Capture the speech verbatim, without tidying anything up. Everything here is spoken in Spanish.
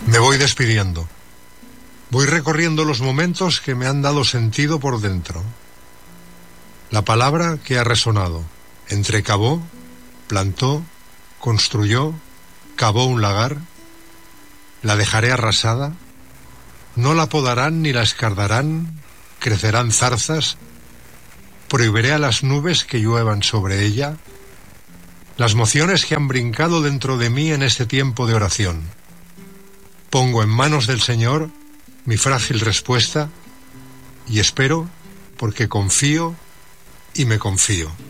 Me voy despidiendo. Voy recorriendo los momentos que me han dado sentido por dentro. La palabra que ha resonado. Entrecavó, plantó, construyó, cavó un lagar. La dejaré arrasada. No la podarán ni la escardarán. Crecerán zarzas. Prohibiré a las nubes que lluevan sobre ella. Las mociones que han brincado dentro de mí en este tiempo de oración. Pongo en manos del Señor mi frágil respuesta y espero porque confío y me confío.